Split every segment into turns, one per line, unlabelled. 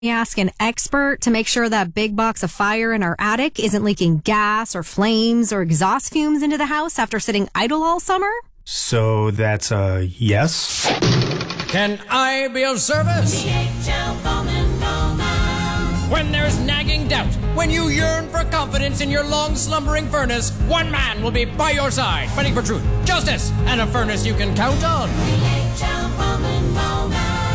We ask an expert to make sure that big box of fire in our attic isn't leaking gas or flames or exhaust fumes into the house after sitting idle all summer.
So that's a yes?
Can I be of service?
DHL Bowman Bowman.
When there's nagging doubt, when you yearn for confidence in your long slumbering furnace, one man will be by your side, fighting for truth, justice, and a furnace you can count on.
DHL Bowman Bowman.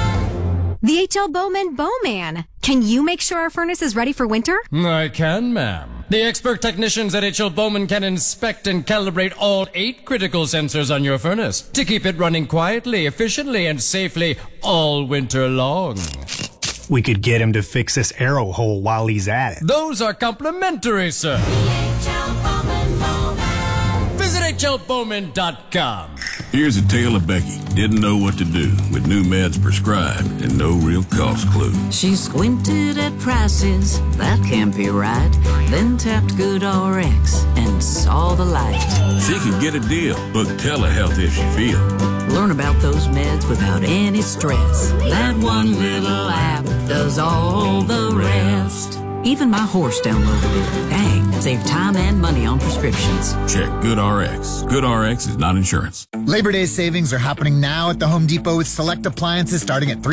The H.L. Bowman Bowman. Can you make sure our furnace is ready for winter?
I can, ma'am. The expert technicians at H.L. Bowman can inspect and calibrate all 8 critical sensors on your furnace to keep it running quietly, efficiently, and safely all winter long.
We could get him to fix this arrow hole while he's at it.
Those are complimentary, sir.
DHL Bowman Bowman.
Visit hlbowman.com.
Here's a tale of Becky. Didn't know what to do with new meds prescribed and no real cost clue.
She squinted at prices, that can't be right. Then tapped GoodRx and saw the light.
She could get a deal. Book telehealth if she feel.
Learn about those meds without any stress. That one little app does all the rest. Even my horse downloaded it. Dang, save time and money on prescriptions.
Check GoodRx. GoodRx is not insurance.
Labor Day savings are happening now at the Home Depot with select appliances starting at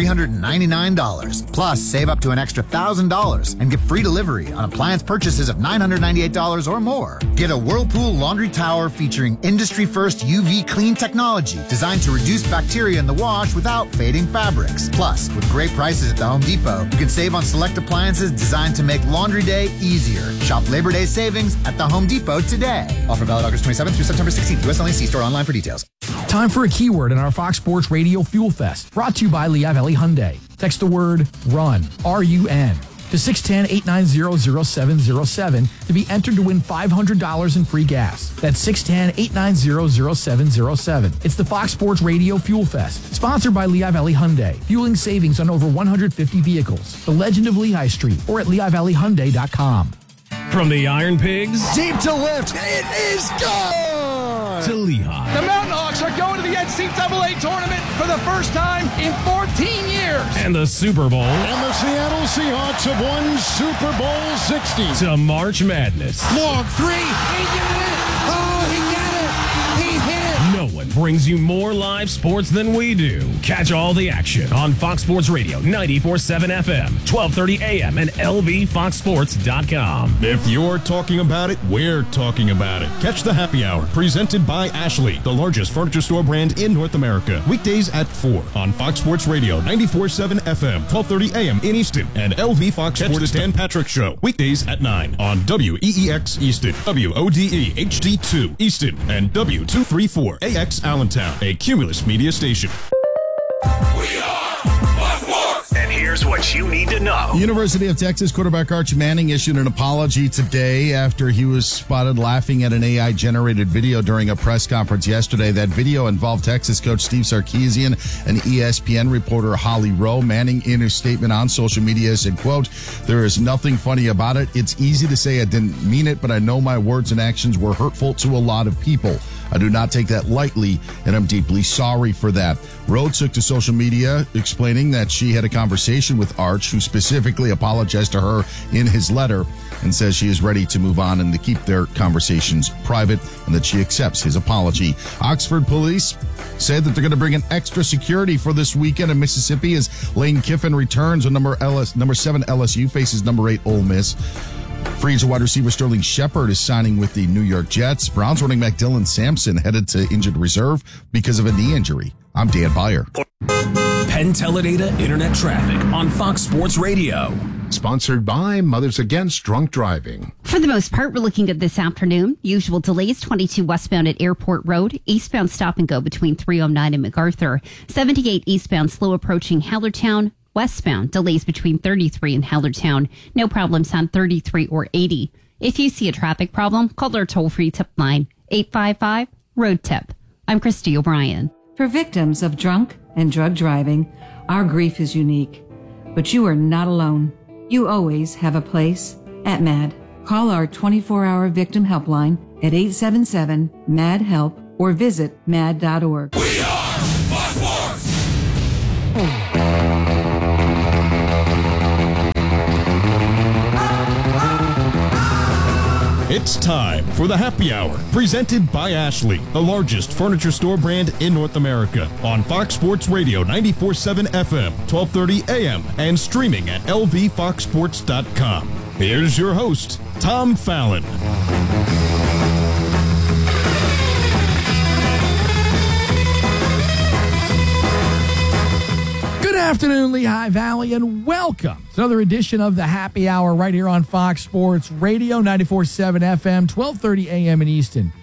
$399. Plus, save up to an extra $1,000 and get free delivery on appliance purchases of $998 or more. Get a Whirlpool laundry tower featuring industry-first UV clean technology designed to reduce bacteria in the wash without fading fabrics. Plus, with great prices at the Home Depot, you can save on select appliances designed to make laundry day easier. Shop Labor Day savings at the Home Depot today. Offer valid August 27th through September 16th. US only. See store online for details.
Time for a keyword in our Fox Sports Radio Fuel Fest, brought to you by Lehigh Valley Hyundai. Text the word RUN, R-U-N, to 610-890-0707 to be entered to win $500 in free gas. That's 610-890-0707. It's the Fox Sports Radio Fuel Fest, sponsored by Lehigh Valley Hyundai, fueling savings on over 150 vehicles. The Legend of Lehigh Street or at LehighValleyHyundai.com.
From the Iron Pigs
deep to left, it is gone!
To Lehigh.
The Mountain Hawks are going to the NCAA tournament for the first time in 14 years.
And the Super Bowl.
And the Seattle Seahawks have won Super Bowl 60.
To March Madness.
Long three. He did it. Oh, he got it. He hit it.
No one brings you more live sports than we do. Catch all the action on Fox Sports Radio 94.7 FM, 12:30 AM, and LVFoxSports.com.
If you're talking about it, we're talking about it. Catch the Happy Hour, presented by Ashley, the largest furniture store brand in North America. Weekdays at 4 on Fox Sports Radio 94.7 FM, 12:30 AM in Easton, and LV Fox Sports. The Dan Patrick Show, weekdays at 9 on WEEX Easton, WODE HD2 Easton, and W234 AX Allentown, a Cumulus media station.
We are Fox Sports. And here's what you need to know.
University of Texas quarterback Arch Manning issued an apology today after he was spotted laughing at an AI-generated video during a press conference yesterday. That video involved Texas coach Steve Sarkisian and ESPN reporter Holly Rowe. Manning, in his statement on social media, said, quote, "There is nothing funny about it. It's easy to say I didn't mean it, but I know my words and actions were hurtful to a lot of people. I do not take that lightly, and I'm deeply sorry for that." Rowe took to social media explaining that she had a conversation with Arch, who specifically apologized to her in his letter, and says she is ready to move on and to keep their conversations private, and that she accepts his apology. Oxford police said that they're going to bring in extra security for this weekend in Mississippi as Lane Kiffin returns when number 7 LSU faces number 8 Ole Miss. Free agent wide receiver Sterling Shepard is signing with the New York Jets. Browns running back Dylan Sampson headed to injured reserve because of a knee injury. I'm Dan Byer.
Penn Teledata Internet Traffic on Fox Sports Radio.
Sponsored by Mothers Against Drunk Driving.
For the most part, we're looking at this afternoon. Usual delays, 22 westbound at Airport Road. Eastbound stop and go between 309 and MacArthur. 78 eastbound slow approaching Hellertown. Westbound, delays between 33 and Hellertown. No problems on 33 or 80. If you see a traffic problem, call our toll-free tip line, 855-ROAD-TIP. I'm Christy O'Brien.
For victims of drunk and drug driving, our grief is unique. But you are not alone. You always have a place at MAD. Call our 24-hour victim helpline at 877-MAD-HELP or visit mad.org.
We are Fox Sports.
It's time for the Happy Hour, presented by Ashley, the largest furniture store brand in North America, on Fox Sports Radio 94.7 FM, 1230 AM, and streaming at lvfoxsports.com. Here's your host, Tom Fallon.
Good afternoon, Lehigh Valley, and welcome to another edition of the Happy Hour right here on Fox Sports Radio, 94.7 FM, 1230 AM in Easton,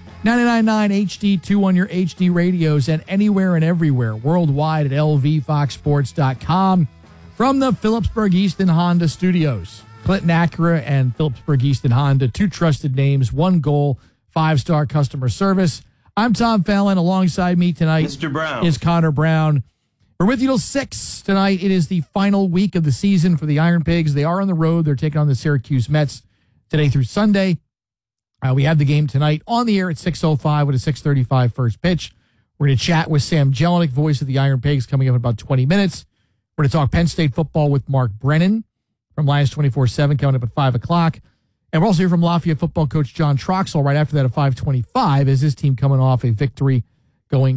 99.9 HD2 on your HD radios, and anywhere and everywhere worldwide at lvfoxsports.com from the Phillipsburg Easton Honda Studios. Clinton Acura and Phillipsburg Easton Honda, two trusted names, one goal, 5-star customer service. I'm Tom Fallon. Alongside me tonight
Mr. Brown.
is Connor Brown. We're with you till 6 tonight. It is the final week of the season for the Iron Pigs. They are on the road. They're taking on the Syracuse Mets today through Sunday. We have the game tonight on the air at 6:05 with a 6:35 first pitch. We're going to chat with Sam Jelinek, voice of the Iron Pigs, coming up in about 20 minutes. We're going to talk Penn State football with Mark Brennan from Lions 24/7 coming up at 5 o'clock. And we're also here from Lafayette football coach John Troxell right after that at 5:25 as his team coming off a victory going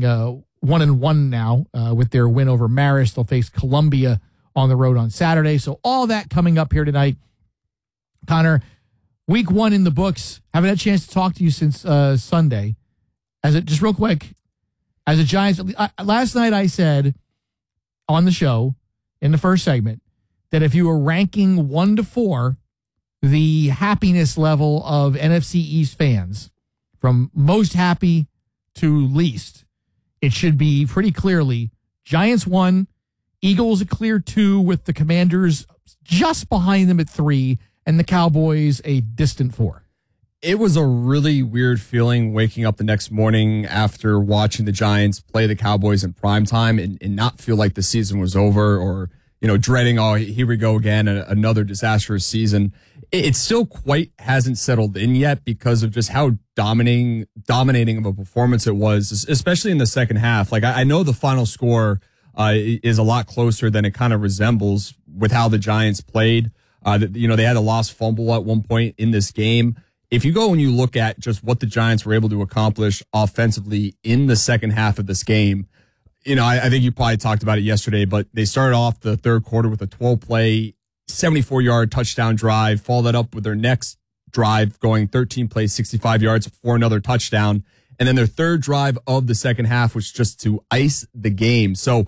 1-1 now with their win over Marist. They'll face Columbia on the road on Saturday. So all that coming up here tonight. Connor, week 1 in the books. Haven't had a chance to talk to you since Sunday. Just real quick, as a Giants, last night I said on the show in the first segment that if you were ranking 1 to 4, the happiness level of NFC East fans from most happy to least, it should be pretty clearly Giants 1, Eagles a clear 2 with the Commanders just behind them at 3, and the Cowboys a distant 4.
It was a really weird feeling waking up the next morning after watching the Giants play the Cowboys in primetime and not feel like the season was over or, dreading, oh, here we go again, another disastrous season. It still quite hasn't settled in yet because of just how dominating of a performance it was, especially in the second half. Like, I know the final score is a lot closer than it kind of resembles with how the Giants played. They had a lost fumble at one point in this game. If you go and you look at just what the Giants were able to accomplish offensively in the second half of this game, I think you probably talked about it yesterday, but they started off the third quarter with a 12-play, 74-yard touchdown drive, followed that up with their next drive going 13 plays, 65 yards for another touchdown. And then their third drive of the second half was just to ice the game. So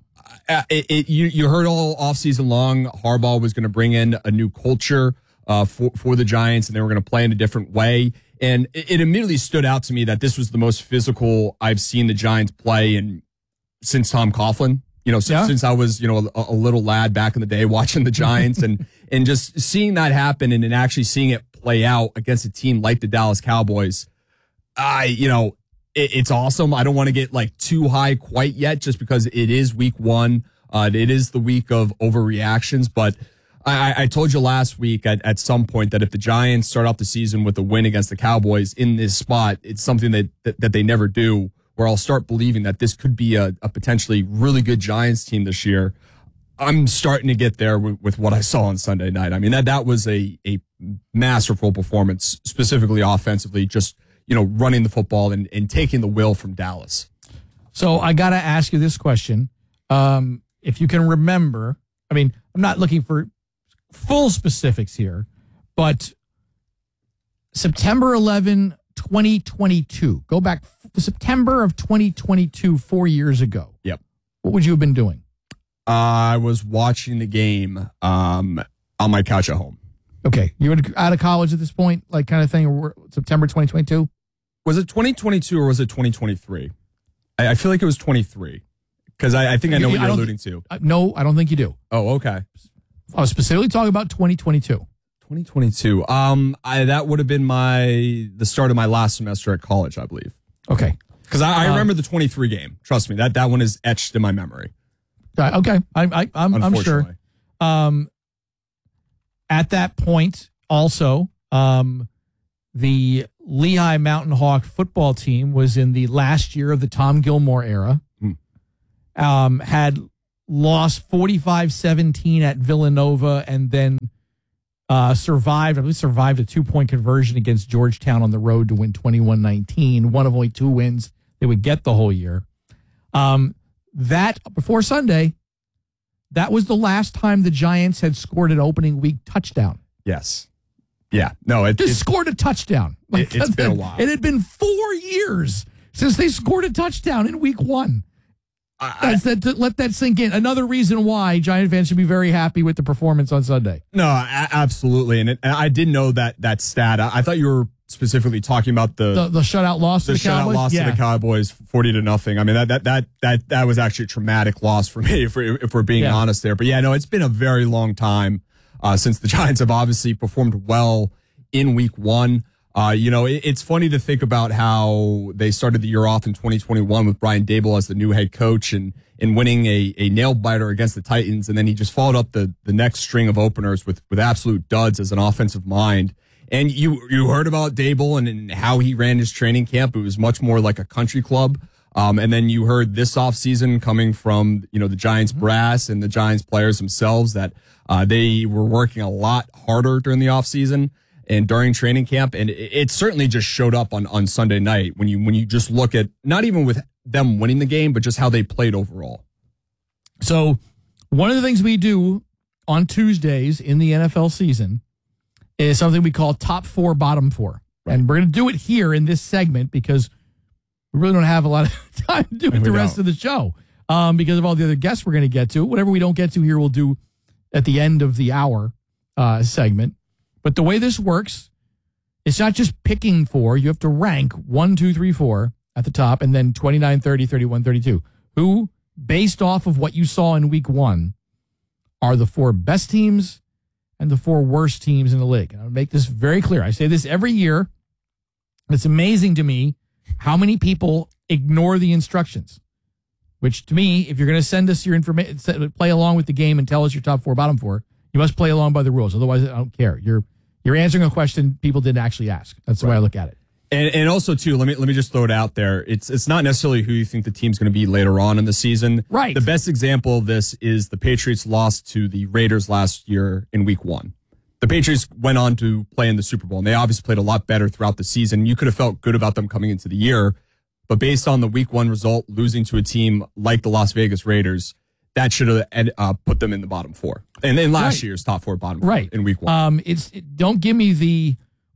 you heard all offseason long, Harbaugh was going to bring in a new culture for the Giants, and they were going to play in a different way. And it immediately stood out to me that this was the most physical I've seen the Giants play since Tom Coughlin. Since I was, a little lad back in the day watching the Giants and just seeing that happen and actually seeing it play out against a team like the Dallas Cowboys, it's awesome. I don't want to get too high quite yet just because it is week 1. It is the week of overreactions, but I told you last week at some point that if the Giants start off the season with a win against the Cowboys in this spot, it's something that they never do, where I'll start believing that this could be a potentially really good Giants team this year. I'm starting to get there with what I saw on Sunday night. I mean, that was a masterful performance, specifically offensively, just, running the football and taking the will from Dallas.
So I got to ask you this question. If you can remember, I mean, I'm not looking for full specifics here, but September 11, 2022, go back to September of 2022, 4 years ago.
Yep. What
would you have been doing?
I was watching the game on my couch at home.
Okay. You were out of college at this point, kind of thing, or September 2022?
Was it 2022 or was it 2023? I feel like it was 23 because I think I know what you're alluding to.
No, I don't think you do.
Oh, okay.
I was specifically talking about 2022.
2022. That would have been the start of my last semester at college, I believe.
Okay.
Because I remember the 23 game. Trust me, that one is etched in my memory.
Okay. I'm sure. At that point, also, the Lehigh Mountain Hawk football team was in the last year of the Tom Gilmore era. Had lost 45-17 at Villanova and then survived a 2-point conversion against Georgetown on the road to win 21-19. One of only 2 wins they would get the whole year. That before Sunday, that was the last time the Giants had scored an opening week touchdown.
Yes. Yeah. No, it
scored a touchdown.
It's been a while.
It had been 4 years since they scored a touchdown in week 1. Let that sink in. Another reason why Giant fans should be very happy with the performance on Sunday.
No, absolutely. And I didn't know that stat. I thought you were specifically talking about the
shutout loss to the Cowboys.
The shutout loss to the Cowboys, 40-0. I mean, that was actually a traumatic loss for me, if we're being honest there. But yeah, no, it's been a very long time since the Giants have obviously performed well in week 1. It's funny to think about how they started the year off in 2021 with Brian Daboll as the new head coach and winning a nail biter against the Titans. And then he just followed up the next string of openers with absolute duds as an offensive mind. And you heard about Daboll and how he ran his training camp. It was much more like a country club. And then you heard this offseason coming from, the Giants brass and the Giants players themselves that they were working a lot harder during the offseason and during training camp. And it certainly just showed up on Sunday night when you just look at not even with them winning the game, but just how they played overall.
So one of the things we do on Tuesdays in the NFL season is something we call top 4, bottom 4. Right. And we're going to do it here in this segment because we really don't have a lot of time to do it the rest of the show because of all the other guests we're going to get to. Whatever we don't get to here, we'll do at the end of the hour segment. But the way this works, it's not just picking 4. You have to rank 1, 2, 3, 4 at the top, and then 29, 30, 31, 32. Who, based off of what you saw in week 1, are the 4 best teams and the 4 worst teams in the league. And I'll make this very clear. I say this every year. It's amazing to me how many people ignore the instructions, which to me, if you're going to send us your information, play along with the game and tell us your top 4, bottom 4, you must play along by the rules. Otherwise, I don't care. You're answering a question people didn't actually ask. That's the way I look at it.
And also too, let me just throw it out there. It's not necessarily who you think the team's going to be later on in the season.
Right.
The best example of this is the Patriots lost to the Raiders last year in week 1. The Patriots went on to play in the Super Bowl, and they obviously played a lot better throughout the season. You could have felt good about them coming into the year, but based on the week 1 result, losing to a team like the Las Vegas Raiders, that should have put them in the bottom 4. And then last year's top 4, bottom 4 in week 1.
Don't give me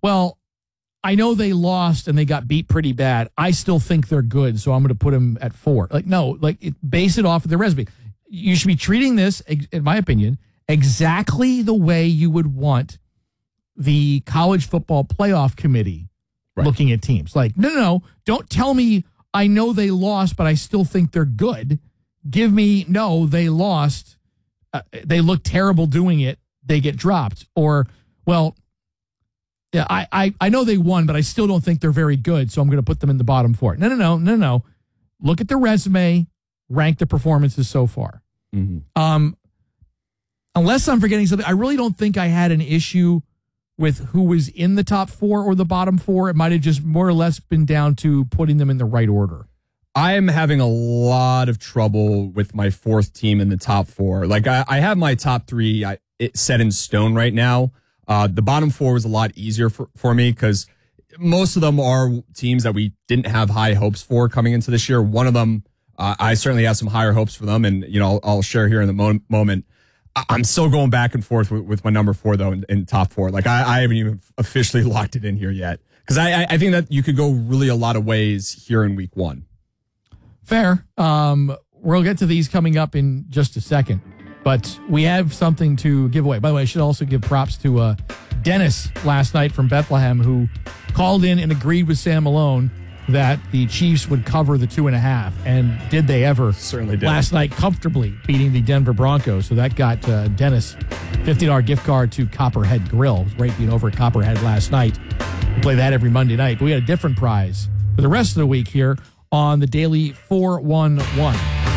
I know they lost and they got beat pretty bad. I still think they're good, so I'm going to put them at 4. Base it off of their resume. You should be treating this, in my opinion, exactly the way you would want the college football playoff committee looking at teams. No, don't tell me I know they lost, but I still think they're good. Give me, no, they lost. They look terrible doing it. They get dropped. Or, well, yeah, I know they won, but I still don't think they're very good, so I'm going to put them in the bottom 4. No. Look at the resume, rank the performances so far.
Mm-hmm.
Unless I'm forgetting something, I really don't think I had an issue with who was in the top 4 or the bottom 4. It might have just more or less been down to putting them in the right order.
I am having a lot of trouble with my 4th team in the top 4. I have my top 3 set in stone right now. The bottom 4 was a lot easier for me because most of them are teams that we didn't have high hopes for coming into this year. One of them, I certainly have some higher hopes for them, and I'll share here in the moment. I'm still going back and forth with my number 4 though in top 4. I haven't even officially locked it in here yet because I think that you could go really a lot of ways here in week 1.
Fair. We'll get to these coming up in just a second, but we have something to give away. By the way, I should also give props to Dennis last night from Bethlehem, who called in and agreed with Sam Malone that the Chiefs would cover the 2.5, and did they ever?
Certainly did.
Last night, comfortably beating the Denver Broncos. So that got Dennis $50 gift card to Copperhead Grill. It was great being over at Copperhead last night. We play that every Monday night, but we had a different prize for the rest of the week here on the Daily 411.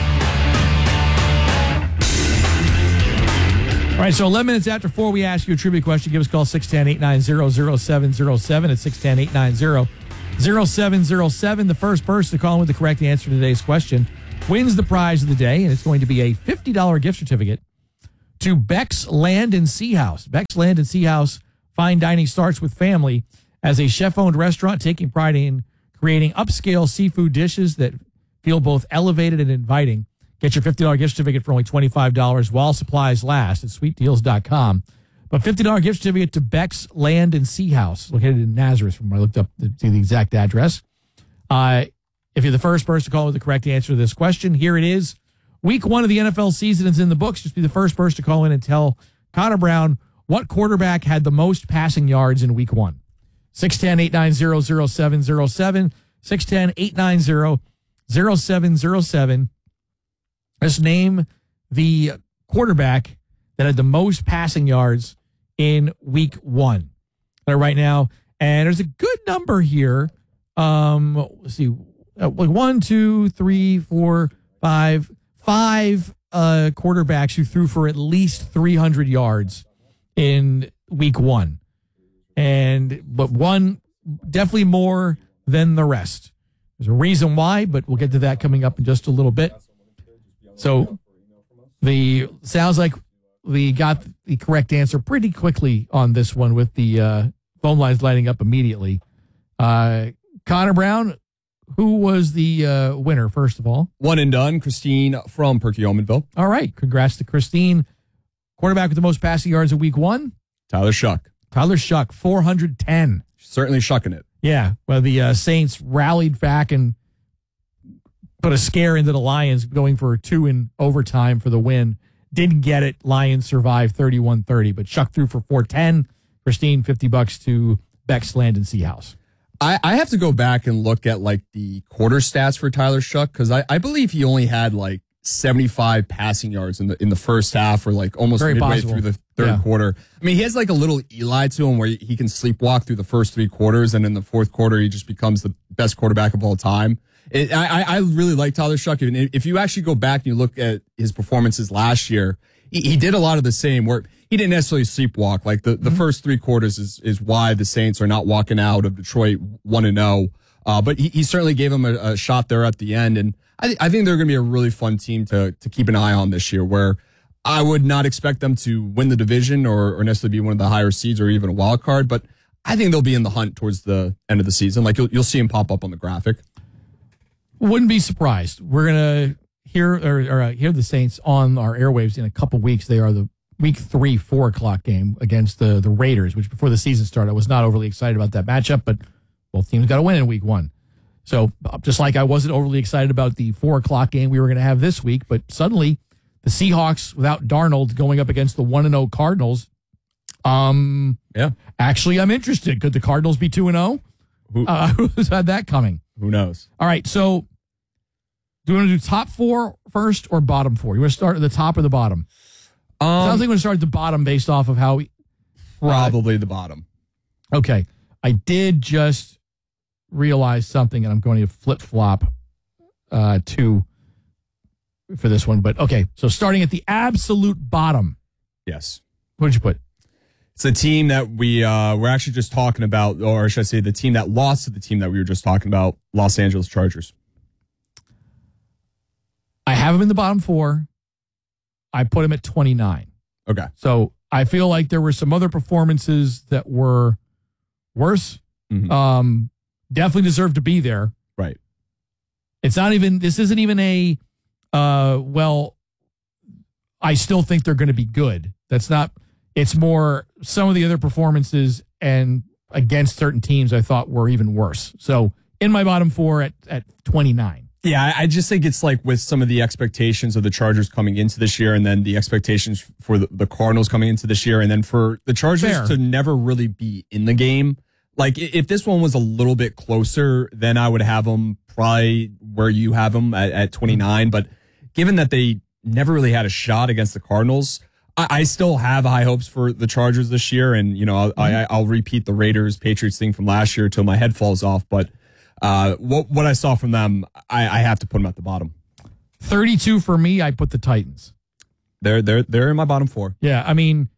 All right, so 11 minutes after 4, we ask you a trivia question. Give us a call, 610-890-0707. It's 610-890-0707. The first person to call in with the correct answer to today's question wins the prize of the day, and it's going to be a $50 gift certificate to Beck's Land and Sea House. Beck's Land and Sea House fine dining starts with family as a chef-owned restaurant taking pride in creating upscale seafood dishes that feel both elevated and inviting. Get your $50 gift certificate for only $25 while supplies last at sweetdeals.com. But $50 gift certificate to Beck's Land and Sea House, located in Nazareth, from where I looked up to see the exact address. If you're the first person to call with the correct answer to this question, here it is. Week 1 of the NFL season is in the books. Just be the first person to call in and tell Connor Brown what quarterback had the most passing yards in Week 1. 610-890-0707, 610-890-0707. Just name the quarterback that had the most passing yards in Week 1. Right now, and there's a good number here. Let's see, like 1, 2, 3, 4, 5 quarterbacks who threw for at least 300 yards in Week 1, but one definitely more than the rest. There's a reason why, but we'll get to that coming up in just a little bit. So sounds like we got the correct answer pretty quickly on this one with the phone lines lighting up immediately. Connor Brown, who was the winner, first of all?
One and done, Christine from Perkiomenville.
All right. Congrats to Christine. Quarterback with the most passing yards in Week 1?
Tyler Shuck.
410.
Certainly shucking it.
Yeah. Well, the Saints rallied back and put a scare into the Lions, going for a 2 in overtime for the win. Didn't get it. Lions survived 31-30, but Shuck threw for 410. Christine, $50 to Beck's Land and Sea House.
I have to go back and look at like the quarter stats for Tyler Shuck, because I believe he only had like 75 passing yards in the first half, or like almost
Very
midway
possible.
through the third quarter. I mean, he has like a little Eli to him where he can sleepwalk through the first 3 quarters, and in the fourth quarter he just becomes the best quarterback of all time. I really like Tyler Shuck. If you actually go back and you look at his performances last year, he did a lot of the same, where he didn't necessarily sleepwalk. Like the first 3 quarters is why the Saints are not walking out of Detroit 1-0. But he certainly gave him a shot there at the end. And I think they're going to be a really fun team to keep an eye on this year, where I would not expect them to win the division or necessarily be one of the higher seeds or even a wild card. But I think they'll be in the hunt towards the end of the season. Like you'll see him pop up on the graphic.
Wouldn't be surprised. We're going to hear the Saints on our airwaves in a couple weeks. They are the Week 3, 4 o'clock game against the Raiders, which before the season started, I was not overly excited about that matchup, but both teams got to win in Week 1. So just like I wasn't overly excited about the 4 o'clock game we were going to have this week, but suddenly the Seahawks without Darnold going up against the 1-0 Cardinals. Actually, I'm interested. Could the Cardinals be 2-0? Who's had that coming?
Who knows?
All right, so do you want to do top 4 first or bottom 4? You want to start at the top or the bottom? Sounds like we're going to start at the bottom based off of how we...
Probably the bottom.
Okay. I did just realize something, and I'm going to flip-flop 2 for this one. But, okay, so starting at the absolute bottom.
Yes.
What did you put?
It's a team that we're actually just talking about, or should I say the team that lost to the team that we were just talking about, Los Angeles Chargers.
I have them in the bottom 4. I put them at 29.
Okay.
So I feel like there were some other performances that were worse.
Mm-hmm.
Definitely deserve to be there.
Right.
This isn't even a, I still think they're going to be good. That's not, it's more some of the other performances and against certain teams I thought were even worse. So in my bottom 4 at 29.
Yeah, I just think it's like with some of the expectations of the Chargers coming into this year, and then the expectations for the Cardinals coming into this year, and then for the Chargers to never really be in the game. Like, if this one was a little bit closer, then I would have them probably where you have them at 29. But given that they never really had a shot against the Cardinals, I still have high hopes for the Chargers this year. And, I'll repeat the Raiders-Patriots thing from last year until my head falls off. But what I saw from them, I have to put them at the bottom.
32 for me, I put the Titans.
They're in my bottom 4.
Yeah, I mean,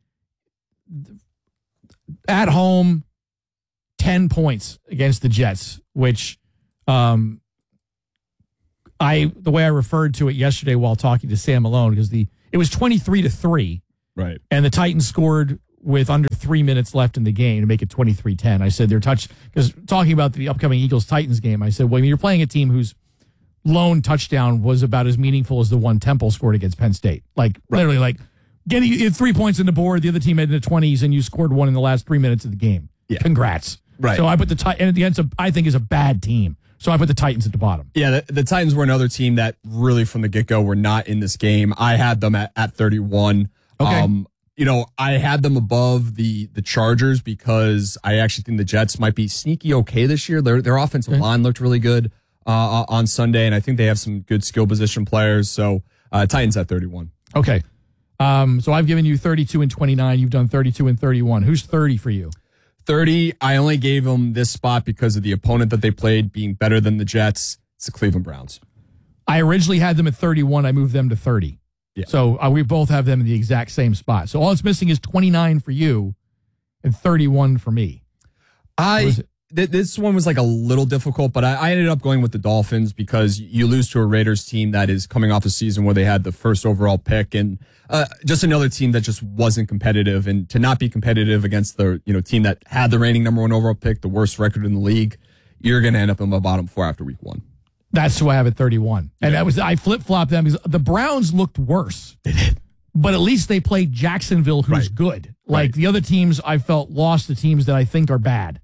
at home, 10 points against the Jets, which the way I referred to it yesterday while talking to Sam Malone, because it was 23-3.
Right.
And the Titans scored with under 3 minutes left in the game to make it 23-10. I said because talking about the upcoming Eagles-Titans game, I said, well, you're playing a team whose lone touchdown was about as meaningful as the one Temple scored against Penn State. Literally, getting 3 points in the board, the other team had in the 20s, and you scored one in the last 3 minutes of the game.
Yeah.
Congrats.
Right.
So I put the Titans, I think, is a bad team. So I put the Titans at the bottom.
Yeah, the Titans were another team that really from the get-go were not in this game. I had them at 31.
Okay.
I had them above the Chargers because I actually think the Jets might be sneaky okay this year. Their offensive line looked really good on Sunday, and I think they have some good skill position players. So Titans at 31.
Okay. So I've given you 32 and 29. You've done 32 and 31. Who's 30 for you?
30, I only gave them this spot because of the opponent that they played being better than the Jets. It's the Cleveland Browns.
I originally had them at 31. I moved them to 30.
Yeah.
So we both have them in the exact same spot. So all it's missing is 29 for you and 31 for me.
This one was a little difficult, but I ended up going with the Dolphins because you lose to a Raiders team that is coming off a season where they had the first overall pick and just another team that just wasn't competitive. And to not be competitive against the team that had the reigning number one overall pick, the worst record in the league, you're going to end up in the bottom four after week one. That's
who I have at 31. And I flip-flopped them because the Browns looked worse.
They did.
But at least they played Jacksonville, who's good. The other teams I felt lost to teams that I think are bad.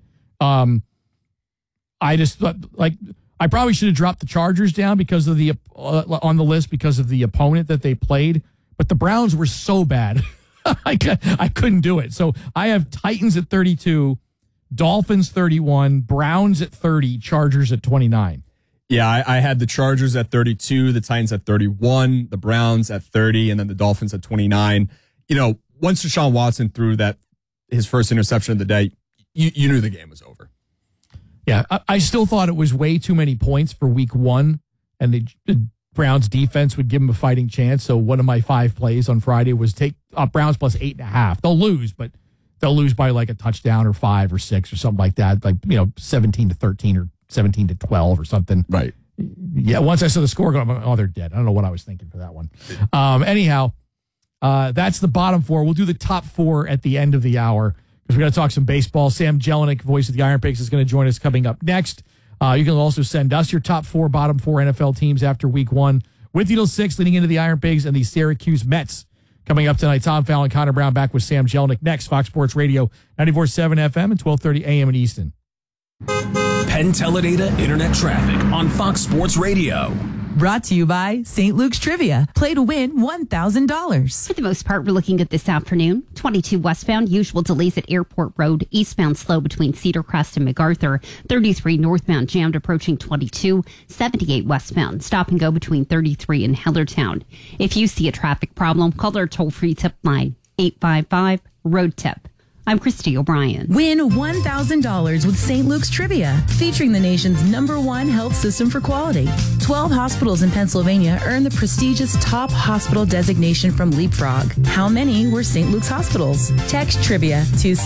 I just thought, I probably should have dropped the Chargers down because of on the list because of the opponent that they played. But the Browns were so bad. I couldn't do it. So I have Titans at 32, Dolphins 31, Browns at 30, Chargers at 29.
Yeah, I had the Chargers at 32, the Titans at 31, the Browns at 30, and then the Dolphins at 29. Once Deshaun Watson threw his first interception of the day, you knew the game was over.
Yeah, I still thought it was way too many points for week one, and the Browns defense would give them a fighting chance. So one of my 5 plays on Friday was take Browns plus 8.5. They'll lose, but they'll lose by a touchdown or 5 or 6 or something like that, 17-13 or 17-12 or something.
Right.
Yeah, once I saw the score go, they're dead. I don't know what I was thinking for that one. Anyhow, that's the bottom 4. We'll do the top 4 at the end of the hour because we got to talk some baseball. Sam Jelinek, voice of the Iron Pigs, is going to join us coming up next. You can also send us your top 4, bottom 4 NFL teams after week 1. With you till 6, leading into the Iron Pigs and the Syracuse Mets. Coming up tonight, Tom Fallon, Connor Brown back with Sam Jelinek next. Fox Sports Radio, 94.7 FM and 12:30 a.m. in Easton.
Penn Teledata Internet Traffic on Fox Sports Radio.
Brought to you by St. Luke's Trivia. Play to win $1,000.
For the most part, we're looking at this afternoon. 22 westbound, usual delays at Airport Road. Eastbound slow between Cedar Crest and MacArthur. 33 northbound jammed approaching 22. 78 westbound, stop and go between 33 and Hellertown. If you see a traffic problem, call our toll-free tip line, 855-ROAD-TIP. I'm Christy O'Brien.
Win $1,000 with St. Luke's Trivia, featuring the nation's #1 health system for quality. 12 hospitals in Pennsylvania earned the prestigious top hospital designation from Leapfrog. How many were St. Luke's hospitals? Text Trivia to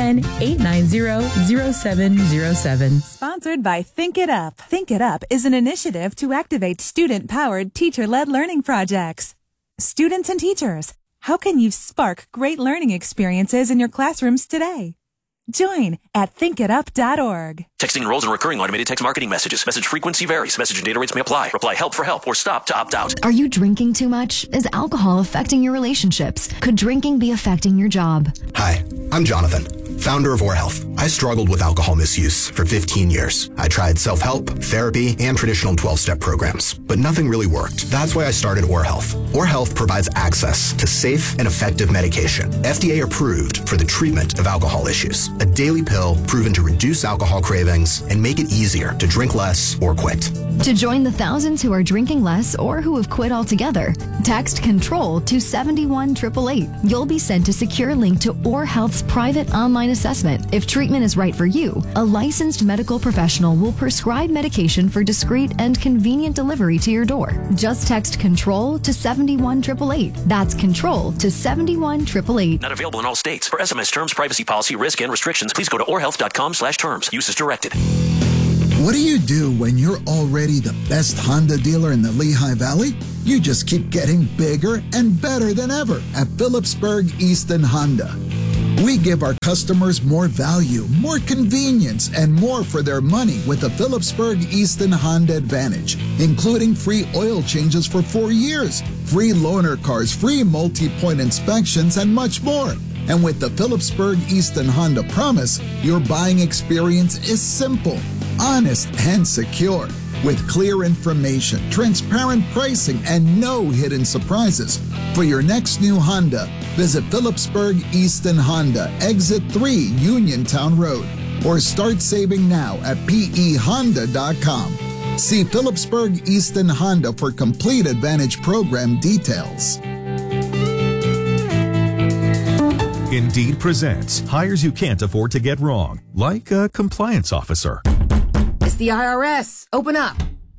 610-890-0707.
Sponsored by Think It Up. Think It Up is an initiative to activate student-powered, teacher-led learning projects. Students and teachers, how can you spark great learning experiences in your classrooms today? Join at thinkitup.org.
Texting enrolls in recurring automated text marketing messages. Message frequency varies. Message and data rates may apply. Reply help for help or stop to opt out.
Are you drinking too much? Is alcohol affecting your relationships? Could drinking be affecting your job?
Hi, I'm Jonathan, founder of OrHealth. I struggled with alcohol misuse for 15 years. I tried self-help, therapy, and traditional 12-step programs, but nothing really worked. That's why I started OrHealth. OrHealth provides access to safe and effective medication, FDA approved for the treatment of alcohol issues. A daily pill proven to reduce alcohol cravings and make it easier to drink less or quit.
To join the thousands who are drinking less or who have quit altogether, text CONTROL to 71888. You'll be sent a secure link to OrHealth's private online assessment. If treatment is right for you, a licensed medical professional will prescribe medication for discreet and convenient delivery to your door. Just text CONTROL to 71888. That's CONTROL to 71888.
Not available in all states. For SMS terms, privacy policy, risk, and restrictions, please go to orhealth.com/terms. Use as directed.
What do you do when you're already the best Honda dealer in the Lehigh Valley? You just keep getting bigger and better than ever at Phillipsburg Easton Honda. We give our customers more value, more convenience, and more for their money with the Phillipsburg Easton Honda Advantage, including free oil changes for 4 years, free loaner cars, free multi-point inspections, and much more. And with the Phillipsburg Easton Honda Promise, your buying experience is simple, honest, and secure. With clear information, transparent pricing, and no hidden surprises. For your next new Honda, visit Phillipsburg Easton Honda, Exit 3, Uniontown Road, or start saving now at pehonda.com. See Phillipsburg Easton Honda for complete Advantage program details.
Indeed presents hires you can't afford to get wrong, like a compliance officer.
It's the IRS. Open up.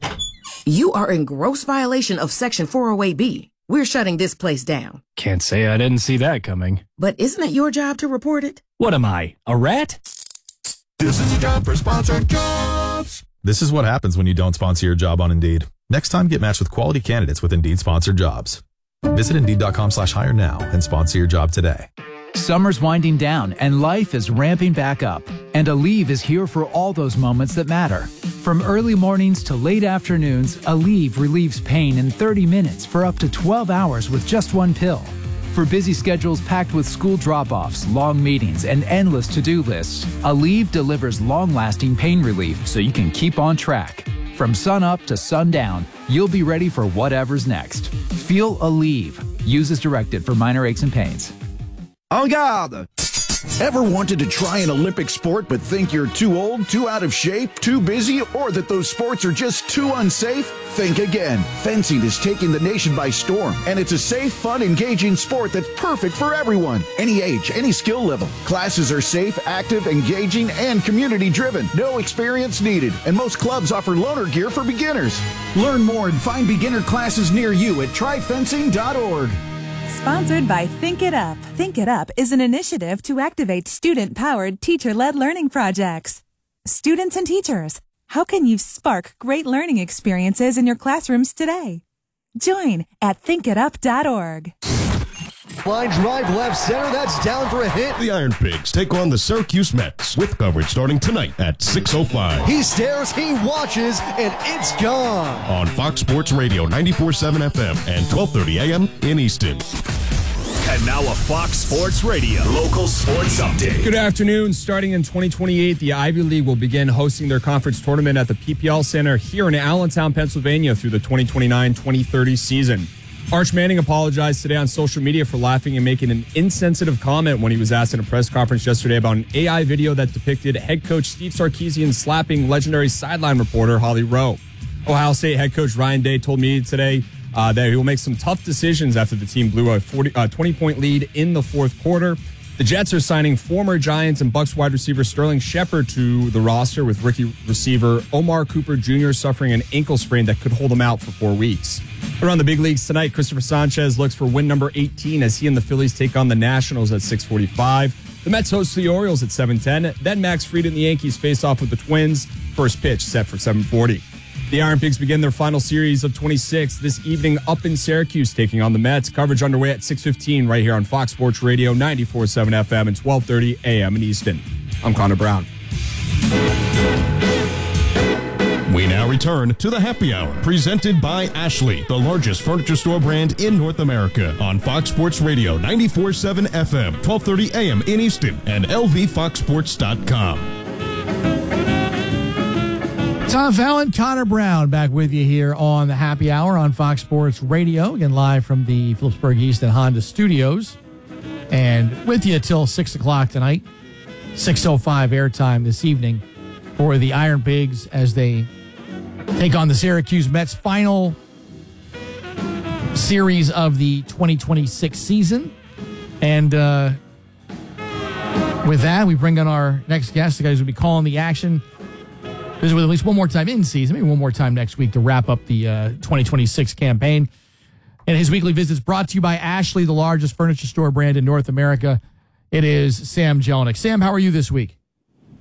You are in gross violation of Section 408B. We're shutting this place down.
Can't say I didn't see that coming.
But isn't it your job to report it?
What am I, a rat?
This is a job for sponsored jobs. This is what happens when you don't sponsor your job on Indeed. Next time, get matched with quality candidates with Indeed sponsored jobs. Visit Indeed.com/hire now and sponsor your job today.
Summer's winding down and life is ramping back up. And Aleve is here for all those moments that matter. From early mornings to late afternoons, Aleve relieves pain in 30 minutes for up to 12 hours with just one pill. For busy schedules packed with school drop-offs, long meetings, and endless to-do lists, Aleve delivers long-lasting pain relief so you can keep on track. From sun up to sundown, you'll be ready for whatever's next. Feel Aleve. Use as directed for minor aches and pains.
En garde! Ever wanted to try an Olympic sport but think you're too old, too out of shape, too busy, or that those sports are just too unsafe? Think again. Fencing is taking the nation by storm, and it's a safe, fun, engaging sport that's perfect for everyone. Any age, any skill level. Classes are safe, active, engaging, and community-driven. No experience needed, and most clubs offer loaner gear for beginners. Learn more and find beginner classes near you at tryfencing.org.
Sponsored by Think It Up. Think It Up is an initiative to activate student-powered, teacher-led learning projects. Students and teachers, how can you spark great learning experiences in your classrooms today? Join at thinkitup.org.
Line drive left center, that's down for a hit.
The Iron Pigs take on the Syracuse Mets with coverage starting tonight at 6:05.
He stares, he watches, and it's gone.
On Fox Sports Radio 94.7 FM and 12:30 a.m. in Easton.
And now a Fox Sports Radio local sports update.
Good afternoon. Starting in 2028, the Ivy League will begin hosting their conference tournament at the PPL Center here in Allentown, Pennsylvania through the 2029-2030 season. Arch Manning apologized today on social media for laughing and making an insensitive comment when he was asked in a press conference yesterday about an AI video that depicted head coach Steve Sarkisian slapping legendary sideline reporter Holly Rowe. Ohio State head coach Ryan Day told me today that he will make some tough decisions after the team blew a 20-point lead in the fourth quarter. The Jets are signing former Giants and Bucs wide receiver Sterling Shepard to the roster, with rookie receiver Omar Cooper Jr. suffering an ankle sprain that could hold him out for 4 weeks. Around the big leagues tonight, Christopher Sanchez looks for win number 18 as he and the Phillies take on the Nationals at 6:45. The Mets host the Orioles at 7:10. Then Max Fried and the Yankees face off with the Twins. First pitch set for 7:40. The Iron Pigs begin their final series of 26 this evening up in Syracuse, taking on the Mets. Coverage underway at 6:15 right here on Fox Sports Radio 94.7 FM and 12:30 a.m. in Easton. I'm Connor Brown.
We now return to the Happy Hour, presented by Ashley, the largest furniture store brand in North America, on Fox Sports Radio 94.7 FM, 12:30 a.m. in Easton, and lvfoxsports.com.
Tom Fallon, Connor Brown, back with you here on the Happy Hour on Fox Sports Radio, again live from the Phillipsburg Easton Honda Studios, and with you till 6 o'clock tonight, 6:05 airtime this evening for the Iron Pigs as they take on the Syracuse Mets. Final series of the 2026 season, and with that, we bring on our next guest, the guy who's going to be calling the action. Visit with at least one more time in season, maybe one more time next week to wrap up the 2026 campaign. And his weekly visit is brought to you by Ashley, the largest furniture store brand in North America. It is Sam Jelinek. Sam, how are you this week?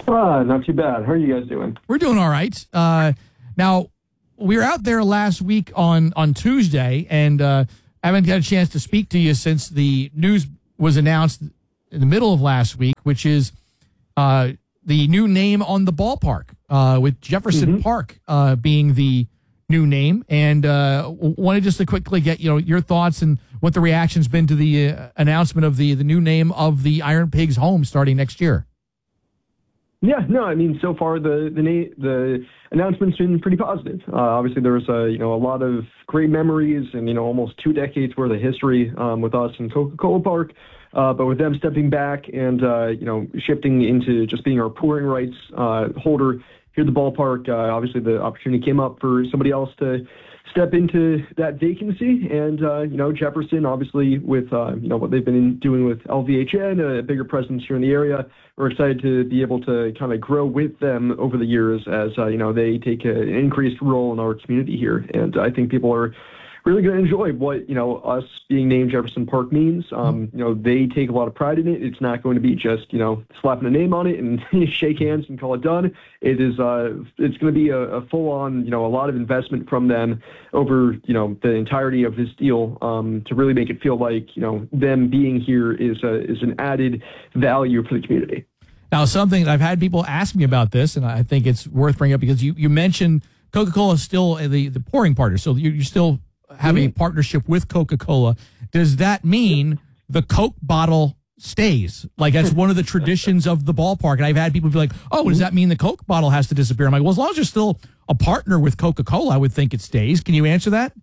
Not too bad. How are you guys doing?
We're doing all right. Now, we were out there last week on Tuesday, and I haven't had a chance to speak to you since the news was announced in the middle of last week, which is the new name on the ballpark, with Jefferson Park being the new name. And wanted just to quickly get your thoughts and what the reaction's been to the announcement of the new name of the Iron Pigs home starting next year.
Yeah, no, I mean, so far the announcement's been pretty positive. Obviously, there was a lot of great memories and almost 2 decades worth of history with us in Coca-Cola Park. But with them stepping back and shifting into just being our pouring rights holder here at the ballpark, obviously the opportunity came up for somebody else to step into that vacancy. And Jefferson, obviously, with what they've been doing with LVHN, a bigger presence here in the area, we're excited to be able to kind of grow with them over the years as they take an increased role in our community here. And I think people are really going to enjoy what us being named Jefferson Park means. They take a lot of pride in it. It's not going to be just slapping a name on it and shake hands and call it done. It is it's going to be a full on a lot of investment from them over the entirety of this deal to really make it feel like them being here is an added value for the community.
Now, something I've had people ask me about this, and I think it's worth bringing up because you mentioned Coca-Cola is still the pouring partner, so you still have a partnership with Coca-Cola. Does that mean the Coke bottle stays? Like, that's one of the traditions of the ballpark. And I've had people be like, oh, does that mean the Coke bottle has to disappear? I'm like, well, as long as you're still a partner with Coca-Cola, I would think it stays. Can you answer that?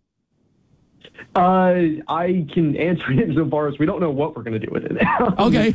I can answer it so far as we don't know what we're going to do with it.
Okay.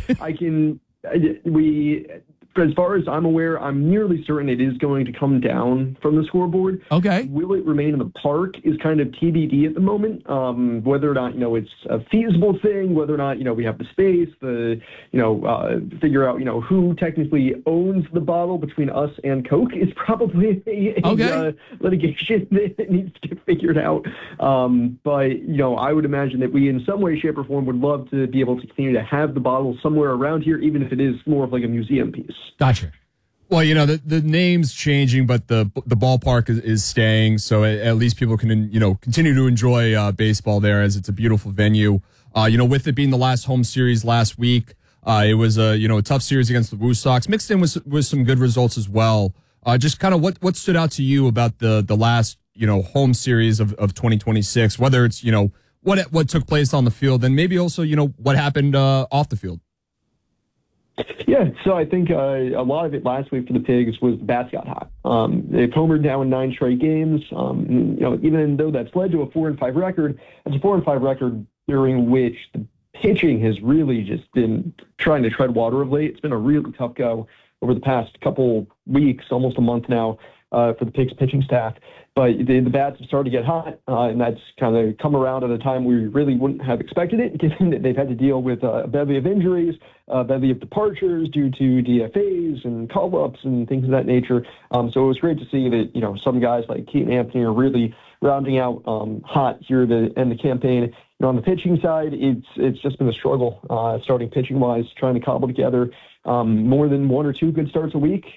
As far as I'm aware, I'm nearly certain it is going to come down from the scoreboard.
Okay.
Will it remain in the park is kind of TBD at the moment. Whether or not, it's a feasible thing, whether or not, we have the space, figure out, who technically owns the bottle between us and Coke is probably a litigation that needs to get figured out. But I would imagine that we in some way, shape, or form would love to be able to continue to have the bottle somewhere around here, even if it is more of like a museum piece.
Gotcha.
Well, the name's changing, but the ballpark is staying, so at least people can continue to enjoy baseball there, as it's a beautiful venue. With it being the last home series last week, it was a tough series against the Woo Sox, mixed in with some good results as well. Just kind of what stood out to you about the last home series of 2026, whether it's what took place on the field and maybe also what happened off the field.
Yeah, so I think a lot of it last week for the Pigs was the bats got hot. They've homered now in 9 straight games. Even though that's led to a 4-5 record, it's a 4-5 record during which the pitching has really just been trying to tread water of late. It's been a really tough go over the past couple weeks, almost a month now, for the Pigs pitching staff. But the bats have started to get hot, and that's kind of come around at a time we really wouldn't have expected it, given that they've had to deal with a bevy of injuries, a bevy of departures due to DFAs and call-ups and things of that nature. So it was great to see that, some guys like Keaton Anthony are really rounding out hot here at the end of the campaign. On the pitching side, it's just been a struggle, starting pitching-wise, trying to cobble together more than 1 or 2 good starts a week.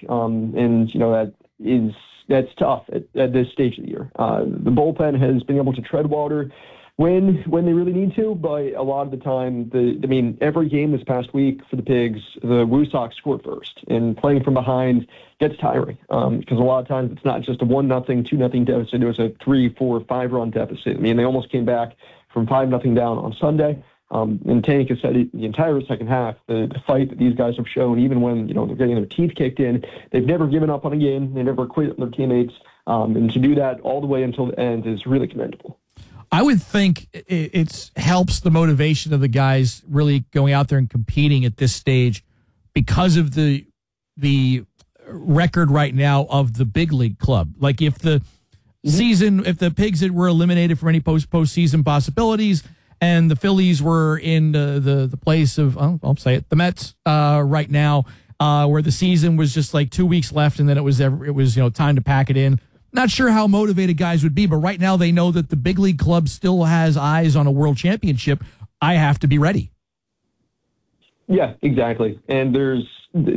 That's tough at this stage of the year. The bullpen has been able to tread water when they really need to, but a lot of the time, every game this past week for the Pigs, the Woo Sox scored first, and playing from behind gets tiring because a lot of times it's not just a 1-0, 2-0 deficit. It was a 3, 4, 5-run deficit. They almost came back from 5-0 down on Sunday. And Tank has said it the entire second half, the fight that these guys have shown, even when they're getting their teeth kicked in, they've never given up on a game. They never quit on their teammates. And to do that all the way until the end is really commendable.
I would think it helps the motivation of the guys really going out there and competing at this stage because of the record right now of the big league club. Like if the season, if the Pigs were eliminated from any postseason possibilities, and the Phillies were in the place of, I'll say it, the Mets right now, where the season was just like 2 weeks left, and then it was time to pack it in. Not sure how motivated guys would be, but right now they know that the big league club still has eyes on a world championship. I have to be ready.
Yeah, exactly. And there's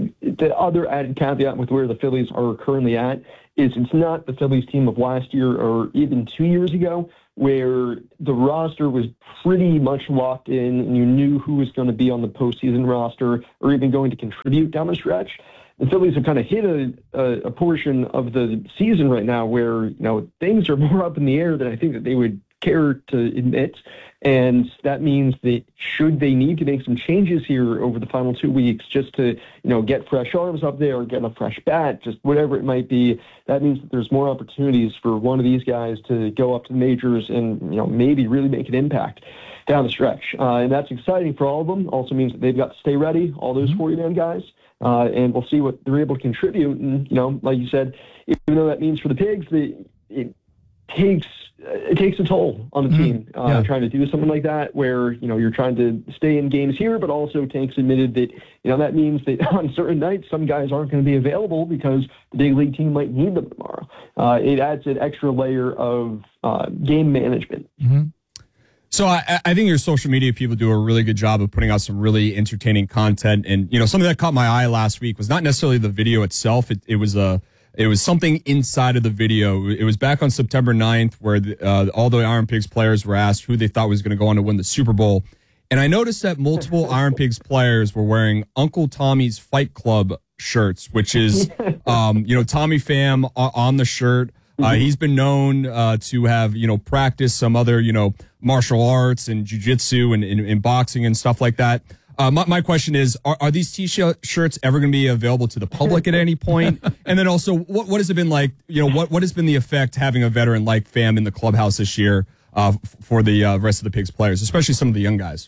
the other added caveat with where the Phillies are currently at is it's not the Phillies team of last year or even 2 years ago, where the roster was pretty much locked in and you knew who was going to be on the postseason roster or even going to contribute down the stretch. The Phillies have kind of hit a portion of the season right now where, things are more up in the air than I think that they would care to admit. And that means that should they need to make some changes here over the final 2 weeks just to, get fresh arms up there or get a fresh bat, just whatever it might be, that means that there's more opportunities for one of these guys to go up to the majors and, maybe really make an impact down the stretch. And that's exciting for all of them. Also means that they've got to stay ready, all those 40-man guys. And we'll see what they're able to contribute. And, like you said, even though that means for the Pigs, it takes a toll on the team trying to do something like that where, you're trying to stay in games here, but also Tanks admitted that, that means that on certain nights, some guys aren't going to be available because the big league team might need them tomorrow. It adds an extra layer of game management.
Mm-hmm. So I think your social media people do a really good job of putting out some really entertaining content. And, something that caught my eye last week was not necessarily the video itself. It was something inside of the video. It was back on September 9th where all the Iron Pigs players were asked who they thought was going to go on to win the Super Bowl. And I noticed that multiple Iron Pigs players were wearing Uncle Tommy's Fight Club shirts, which is, Tommy Pham on the shirt. He's been known to have, practiced some other, martial arts and jiu-jitsu and boxing and stuff like that. My question is, are these T-shirts ever going to be available to the public at any point? And then also, what has it been like, what has been the effect having a veteran like Pham in the clubhouse this year for the rest of the Pigs players, especially some of the young guys?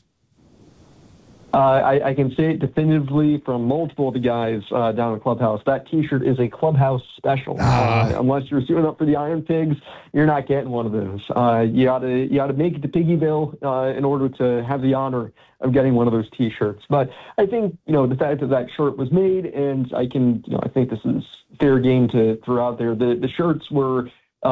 I can say it definitively from multiple of the guys down in the clubhouse. That T-shirt is a clubhouse special. Unless you're suiting up for the Iron Pigs, you're not getting one of those. You ought to make it to Piggyville in order to have the honor of getting one of those T-shirts. But I think the fact that shirt was made, and I think this is fair game to throw out there. The shirts were.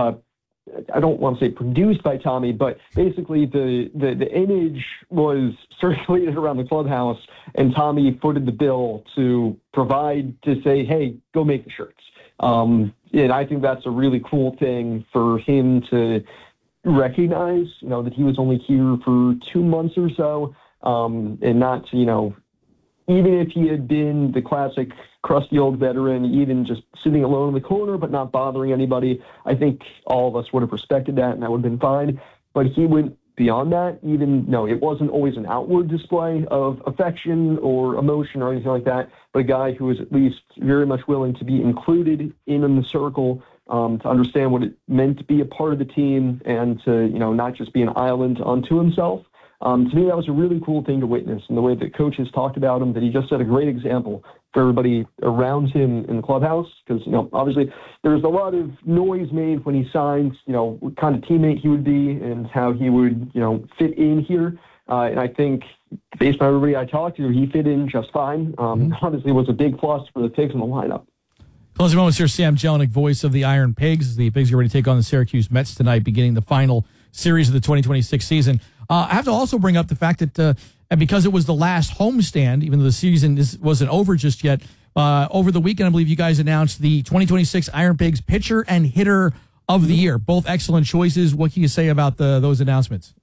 I don't want to say produced by Tommy, but basically the image was circulated around the clubhouse, and Tommy footed the bill to say, hey, go make the shirts. And I think that's a really cool thing for him to recognize, that he was only here for 2 months or so, and not to, even if he had been the classic crusty old veteran, even just sitting alone in the corner but not bothering anybody, I think all of us would have respected that, and that would have been fine. But he went beyond that. It wasn't always an outward display of affection or emotion or anything like that, but a guy who was at least very much willing to be included in the circle, to understand what it meant to be a part of the team and to, not just be an island unto himself. To me, that was a really cool thing to witness, and the way that coaches talked about him, that he just set a great example for everybody around him in the clubhouse, because, obviously there was a lot of noise made when he signed, what kind of teammate he would be and how he would, fit in here. And I think based on everybody I talked to, he fit in just fine. Honestly, was a big plus for the Pigs in the lineup.
Closing moments here, Sam Jelinek, voice of the Iron Pigs. The Pigs are ready to take on the Syracuse Mets tonight, beginning the final series of the 2026 season. I have to also bring up the fact that because it was the last homestand, even though the season wasn't over just yet, over the weekend, I believe you guys announced the 2026 Iron Pigs pitcher and hitter of the year. Both excellent choices. What can you say about those announcements?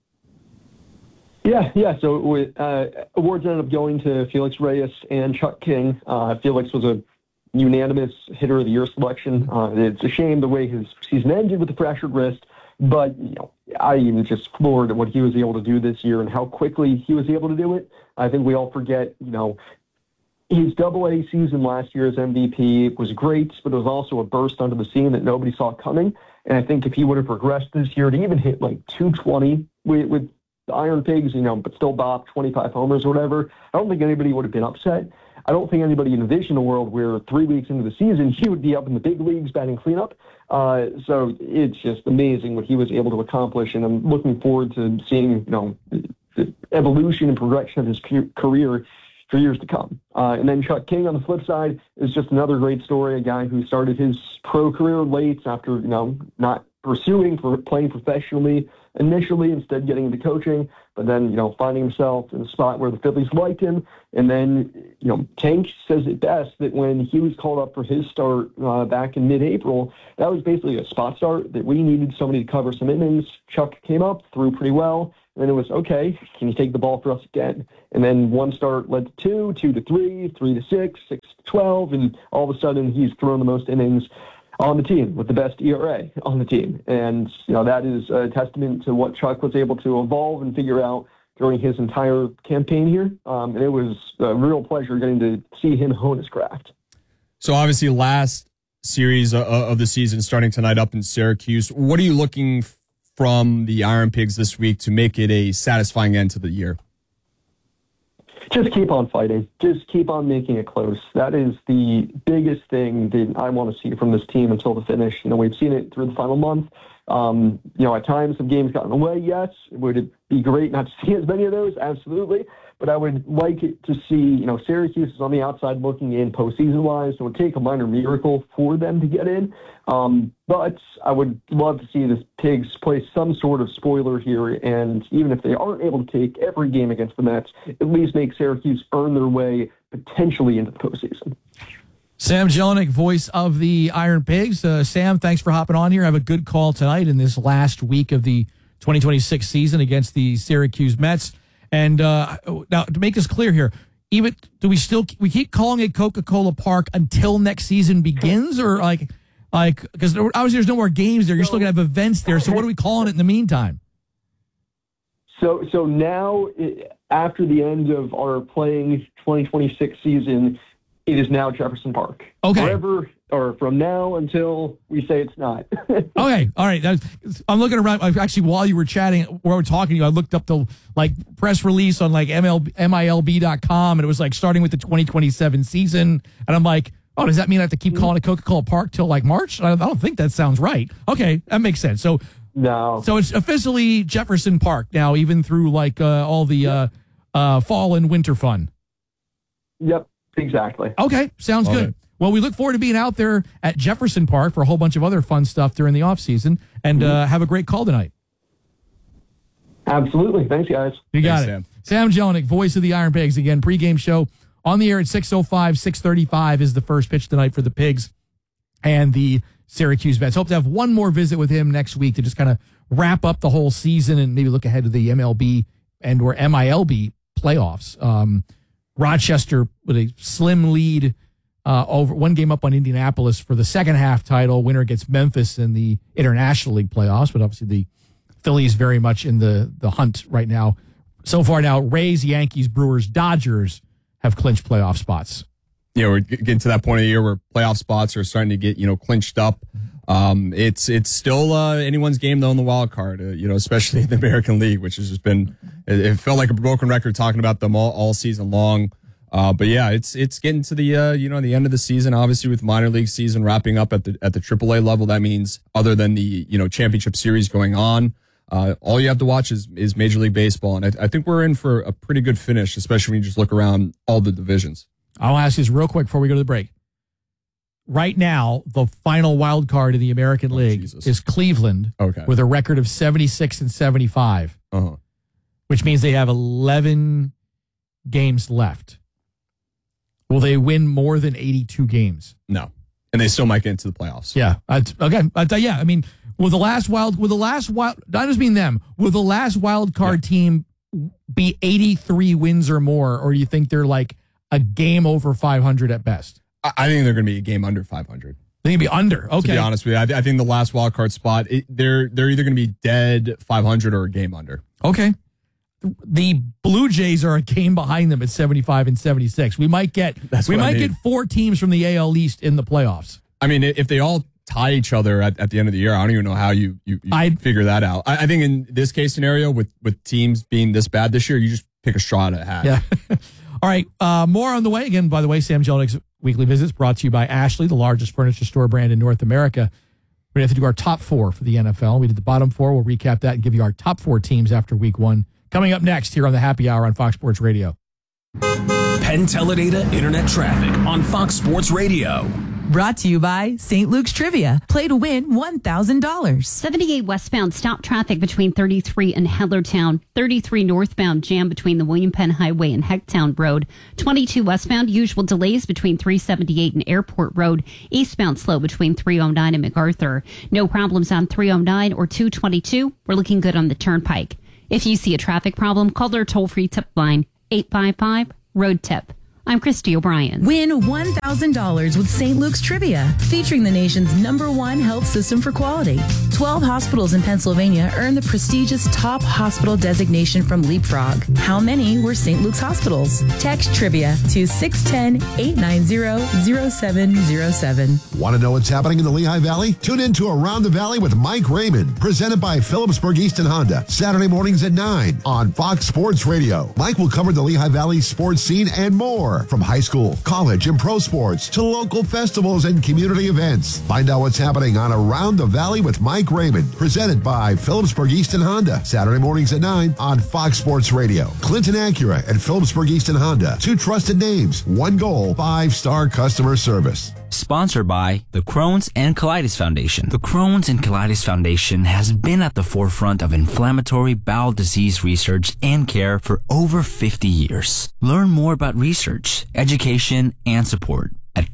Yeah. So awards ended up going to Felix Reyes and Chuck King. Felix was a unanimous hitter of the year selection. It's a shame the way his season ended with a fractured wrist. But, I even just floored at what he was able to do this year and how quickly he was able to do it. I think we all forget, his Double-A season last year as MVP was great, but it was also a burst onto the scene that nobody saw coming. And I think if he would have progressed this year to even hit like 220 with the Iron Pigs, but still bop 25 homers or whatever, I don't think anybody would have been upset. I don't think anybody envisioned a world where 3 weeks into the season, he would be up in the big leagues batting cleanup. So it's just amazing what he was able to accomplish, and I'm looking forward to seeing, the evolution and progression of his career for years to come. And then Chuck King on the flip side is just another great story, a guy who started his pro career late after, not pursuing for playing professionally initially, instead getting into coaching, but then, finding himself in a spot where the Phillies liked him. And then, Tank says it best that when he was called up for his start back in mid-April, that was basically a spot start, that we needed somebody to cover some innings. Chuck came up, threw pretty well, and then it was, okay, can you take the ball for us again? And then one start led to 2, 2 to 3, 3 to 6, 6 to 12, and all of a sudden he's thrown the most innings on the team with the best ERA on the team. And, that is a testament to what Chuck was able to evolve and figure out during his entire campaign here. And it was a real pleasure getting to see him hone his craft.
So obviously last series of the season starting tonight up in Syracuse. What are you looking from the Iron Pigs this week to make it a satisfying end to the year?
Just keep on fighting. Just keep on making it close. That is the biggest thing that I want to see from this team until the finish. We've seen it through the final month. At times some games gotten away, yes. Would it be great not to see as many of those? Absolutely. But I would like it to see, Syracuse is on the outside looking in postseason-wise, so it would take a minor miracle for them to get in. But I would love to see the Pigs play some sort of spoiler here, and even if they aren't able to take every game against the Mets, at least make Syracuse earn their way potentially into the postseason.
Sam Jelinek, voice of the Iron Pigs. Sam, thanks for hopping on here. Have a good call tonight in this last week of the 2026 season against the Syracuse Mets. And now, to make this clear here, even we keep calling it Coca-Cola Park until next season begins, or because obviously there's no more games there. You're still gonna have events there. So what are we calling it in the meantime?
So now, after the end of our playing 2026 season, it is now Jefferson Park.
Okay.
Forever, or from now until we say it's not.
Okay. All right. I'm looking around. Actually, while you were chatting, while we were talking to you, I looked up the press release on MILB.com, and it was starting with the 2027 season. And I'm like, oh, does that mean I have to keep calling it Coca-Cola Park till March? I don't think that sounds right. Okay. That makes sense. So,
no.
So it's officially Jefferson Park now, even through all the fall and winter fun.
Yep. Exactly.
Okay, sounds good. Well, we look forward to being out there at Jefferson Park for a whole bunch of other fun stuff during the off season, and have a great call tonight.
Absolutely. Thanks, guys.
You got it. Sam Jelinek, voice of the Iron Pigs. Again, pregame show on the air at 6:05, 6:35 is the first pitch tonight for the Pigs and the Syracuse Mets. Hope to have one more visit with him next week to just kind of wrap up the whole season and maybe look ahead to the MLB and or MILB playoffs. Rochester with a slim lead over one game up on Indianapolis for the second half title. Winner gets Memphis in the International League playoffs, but obviously the Phillies very much in the hunt right now. So far now, Rays, Yankees, Brewers, Dodgers have clinched playoff spots.
We're getting to that point of the year where playoff spots are starting to get, clinched up. It's still anyone's game though in the wild card, especially in the American League, which has just been, it felt like a broken record talking about them all season long. But yeah, it's getting to the the end of the season. Obviously, with minor league season wrapping up at the AAA level, that means other than the championship series going on, all you have to watch is Major League Baseball, and I think we're in for a pretty good finish, especially when you just look around all the divisions.
I'll ask you this real quick before we go to the break. Right now, the final wild card in the American League is Cleveland, with a record of 76 and 75, which means they have 11 games left. Will they win more than 82 games?
No, and they still might get into the playoffs.
Yeah. I mean, will the last wild? I just mean them. Will the last wild card team be 83 wins or more, or do you think they're a game over 500 at best?
I think they're going to be a game under 500.
They're going to be under. Okay.
To be honest with you, I think the last wild card spot, they're either going to be dead 500 or a game under.
Okay. The Blue Jays are a game behind them at 75 and 76. We might get get 4 teams from the AL East in the playoffs.
I mean, if they all tie each other at the end of the year, I don't even know how you figure that out. I think in this case scenario, with teams being this bad this year, you just pick a straw at a hat.
Yeah. All right. More on the way. Again, by the way, Sam Jelinek's Weekly Visits brought to you by Ashley, the largest furniture store brand in North America. We're going to have to do our top 4 for the NFL. We did the bottom 4. We'll recap that and give you our top 4 teams after week 1. Coming up next here on the Happy Hour on Fox Sports Radio.
Penn Teledata Internet Traffic on Fox Sports Radio.
Brought to you by St. Luke's Trivia. Play to win $1,000.
78 westbound stop traffic between 33 and Hellertown. 33 northbound jam between the William Penn Highway and Hecktown Road. 22 westbound usual delays between 378 and Airport Road. Eastbound slow between 309 and MacArthur. No problems on 309 or 222. We're looking good on the Turnpike. If you see a traffic problem, call their toll-free tip line, 855-ROAD-TIP. I'm Christy O'Brien.
Win $1,000 with St. Luke's Trivia, featuring the nation's #1 health system for quality. 12 hospitals in Pennsylvania earned the prestigious top hospital designation from Leapfrog. How many were St. Luke's hospitals? Text Trivia to 610-890-0707.
Want to know what's happening in the Lehigh Valley? Tune in to Around the Valley with Mike Raymond, presented by Phillipsburg Easton Honda, Saturday mornings at 9 on Fox Sports Radio. Mike will cover the Lehigh Valley sports scene and more, from high school, college, and pro sports to local festivals and community events. Find out what's happening on Around the Valley with Mike Raymond, presented by Phillipsburg Easton Honda, Saturday mornings at 9 on Fox Sports Radio. Clinton Acura and Phillipsburg Easton Honda, 2 trusted names, 1 goal, 5-star customer service.
Sponsored by the Crohn's and Colitis Foundation. The Crohn's and Colitis Foundation has been at the forefront of inflammatory bowel disease research and care for over 50 years. Learn more about research, education, and support at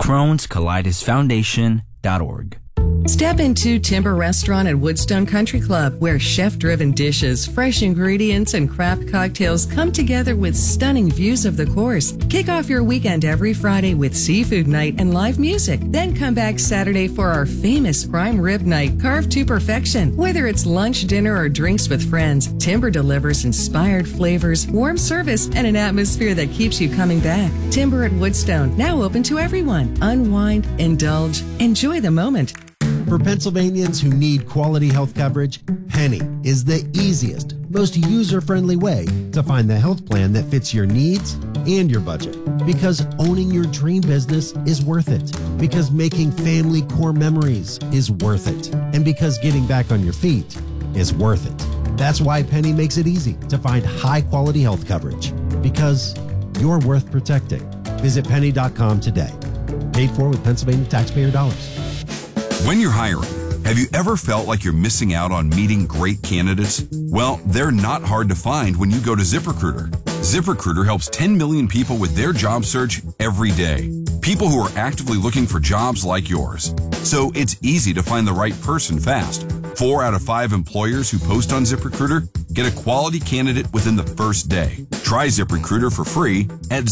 Crohn'sColitisFoundation.org.
Step into Timber Restaurant at Woodstone Country Club, where chef-driven dishes, fresh ingredients, and craft cocktails come together with stunning views of the course. Kick off your weekend every Friday with seafood night and live music. Then come back Saturday for our famous prime rib night, carved to perfection. Whether it's lunch, dinner, or drinks with friends, Timber delivers inspired flavors, warm service, and an atmosphere that keeps you coming back. Timber at Woodstone, now open to everyone. Unwind, indulge, enjoy the moment.
For Pennsylvanians who need quality health coverage, Penny is the easiest, most user-friendly way to find the health plan that fits your needs and your budget. Because owning your dream business is worth it. Because making family core memories is worth it. And because getting back on your feet is worth it. That's why Penny makes it easy to find high-quality health coverage. Because you're worth protecting. Visit penny.com today. Paid for with Pennsylvania taxpayer dollars.
When you're hiring, have you ever felt like you're missing out on meeting great candidates? Well, they're not hard to find when you go to ZipRecruiter. ZipRecruiter helps 10 million people with their job search every day. People who are actively looking for jobs like yours. So it's easy to find the right person fast. 4 out of 5 employers who post on ZipRecruiter get a quality candidate within the first day. Try ZipRecruiter for free at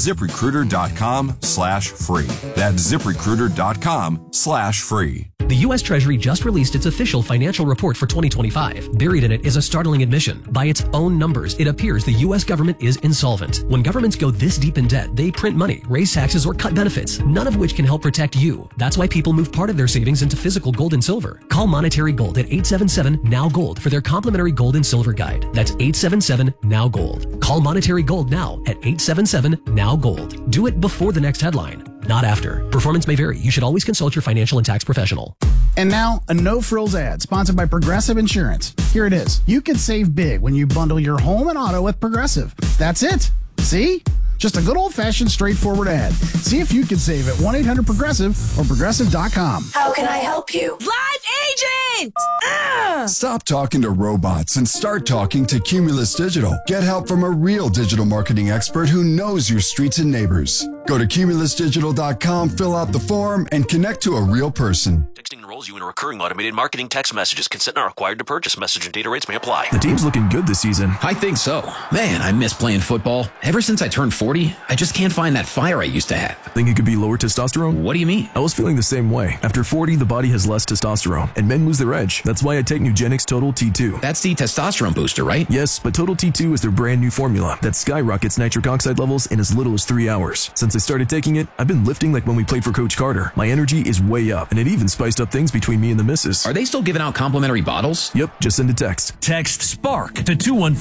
ZipRecruiter.com/free. That's ZipRecruiter.com/free.
The U.S. Treasury just released its official financial report for 2025. Buried in it is a startling admission. By its own numbers, it appears the U.S. government is insolvent. When governments go this deep in debt, they print money, raise taxes, or cut benefits, none of which can help protect you. That's why people move part of their savings into physical gold and silver. Call Monetary Gold at 877-NOW-GOLD for their complimentary gold and silver guide. That's 877-NOW-GOLD. Call Monetary Gold now at 877-NOW-GOLD. Do it before the next headline, not after. Performance may vary. You should always consult your financial and tax professional.
And now, a no-frills ad sponsored by Progressive Insurance. Here it is. You can save big when you bundle your home and auto with Progressive. That's it. See? Just a good old-fashioned, straightforward ad. See if you can save at 1-800-PROGRESSIVE or Progressive.com.
How can I help you? Live agent!
Stop talking to robots and start talking to Cumulus Digital. Get help from a real digital marketing expert who knows your streets and neighbors. Go to cumulusdigital.com, fill out the form, and connect to a real person.
Texting enrolls you in recurring automated marketing text messages. Consent not required to purchase. Message and data rates may apply.
The team's looking good this season. I think so. Man, I miss playing football. Ever since I turned 40, I just can't find that fire I used to have.
Think it could be lower testosterone?
What do you mean?
I was feeling the same way. After 40, the body has less testosterone, and men lose their edge. That's why I take Nugenix Total T2.
That's the testosterone booster, right?
Yes, but Total T2 is their brand new formula that skyrockets nitric oxide levels in as little as 3 hours. Since I started taking it, I've been lifting like when we played for Coach Carter. My energy is way up, and it even spiced up things between me and the missus.
Are they still giving out complimentary bottles?
Yep, just send a text.
Text SPARK to